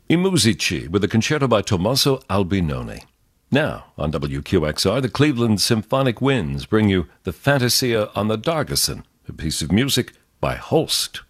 I Musici with a concerto by Tommaso Albinoni. Now, on WQXR, the Cleveland Symphonic Winds bring you the Fantasia on the Dargeson, a piece of music by Holst.